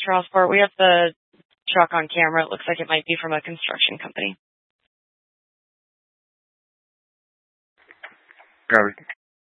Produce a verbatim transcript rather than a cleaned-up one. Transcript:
transport. We have the truck on camera. It looks like it might be from a construction company. Copy.